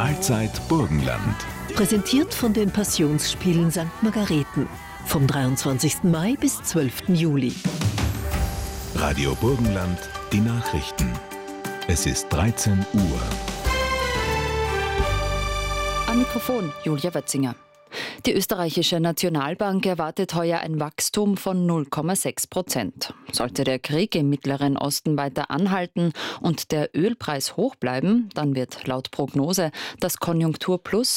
Talzeit Burgenland. Präsentiert von den Passionsspielen St. Margareten. Vom 23. Mai bis 12. Juli. Radio Burgenland, die Nachrichten. Es ist 13 Uhr. Am Mikrofon Julia Wötzinger. Die österreichische Nationalbank erwartet heuer ein Wachstum von 0,6%. Sollte der Krieg im Mittleren Osten weiter anhalten und der Ölpreis hoch bleiben, dann wird laut Prognose das Konjunkturplus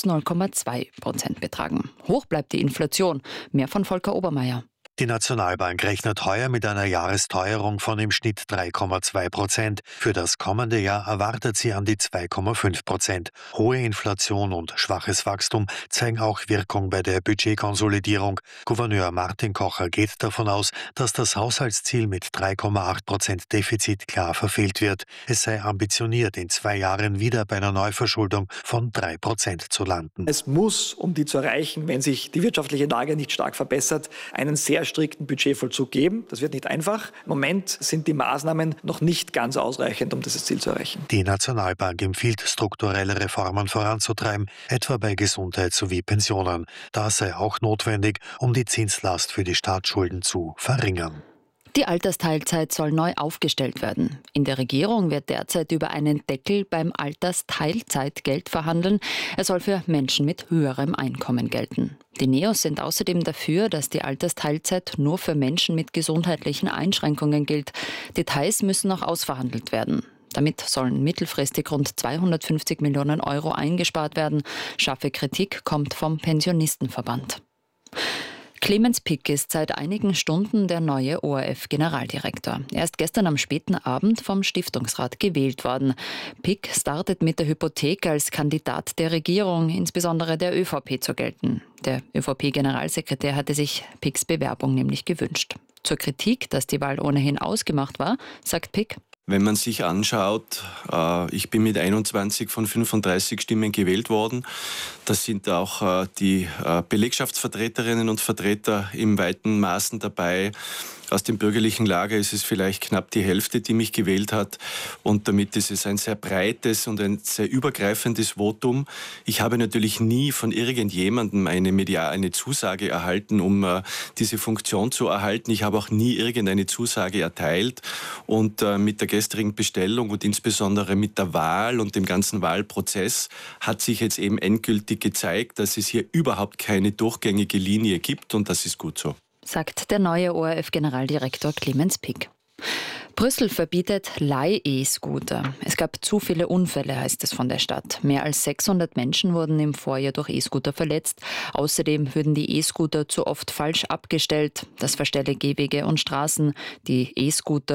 0,2% betragen. Hoch bleibt die Inflation. Mehr von Volker Obermeier. Die Nationalbank rechnet heuer mit einer Jahresteuerung von im Schnitt 3,2%. Für das kommende Jahr erwartet sie an die 2,5%. Hohe Inflation und schwaches Wachstum zeigen auch Wirkung bei der Budgetkonsolidierung. Gouverneur Martin Kocher geht davon aus, dass das Haushaltsziel mit 3,8% Defizit klar verfehlt wird. Es sei ambitioniert, in 2 Jahren wieder bei einer Neuverschuldung von 3% zu landen. Es muss, um die zu erreichen, wenn sich die wirtschaftliche Lage nicht stark verbessert, einen sehr strikten Budgetvollzug geben. Das wird nicht einfach. Im Moment sind die Maßnahmen noch nicht ganz ausreichend, um dieses Ziel zu erreichen. Die Nationalbank empfiehlt, strukturelle Reformen voranzutreiben, etwa bei Gesundheit sowie Pensionen. Das sei auch notwendig, um die Zinslast für die Staatsschulden zu verringern. Die Altersteilzeit soll neu aufgestellt werden. In der Regierung wird derzeit über einen Deckel beim Altersteilzeitgeld verhandeln. Er soll für Menschen mit höherem Einkommen gelten. Die Neos sind außerdem dafür, dass die Altersteilzeit nur für Menschen mit gesundheitlichen Einschränkungen gilt. Details müssen noch ausverhandelt werden. Damit sollen mittelfristig rund 250 Millionen Euro eingespart werden. Scharfe Kritik kommt vom Pensionistenverband. Clemens Pick ist seit einigen Stunden der neue ORF-Generaldirektor. Er ist gestern am späten Abend vom Stiftungsrat gewählt worden. Pick startet mit der Hypothek als Kandidat der Regierung, insbesondere der ÖVP, zu gelten. Der ÖVP-Generalsekretär hatte sich Picks Bewerbung nämlich gewünscht. Zur Kritik, dass die Wahl ohnehin ausgemacht war, sagt Pick: Wenn man sich anschaut, ich bin mit 21 von 35 Stimmen gewählt worden. Das sind auch die Belegschaftsvertreterinnen und Vertreter im weiten Maßen dabei. Aus dem bürgerlichen Lager ist es vielleicht knapp die Hälfte, die mich gewählt hat. Und damit ist es ein sehr breites und ein sehr übergreifendes Votum. Ich habe natürlich nie von irgendjemandem eine Zusage erhalten, um diese Funktion zu erhalten. Ich habe auch nie irgendeine Zusage erteilt. Und mit der gestrigen Bestellung und insbesondere mit der Wahl und dem ganzen Wahlprozess hat sich jetzt eben endgültig gezeigt, dass es hier überhaupt keine durchgängige Linie gibt. Und das ist gut so, sagt der neue ORF-Generaldirektor Clemens Pick. Brüssel verbietet Leih-E-Scooter. Es gab zu viele Unfälle, heißt es von der Stadt. Mehr als 600 Menschen wurden im Vorjahr durch E-Scooter verletzt. Außerdem würden die E-Scooter zu oft falsch abgestellt. Das verstelle Gehwege und Straßen. Die E-Scooter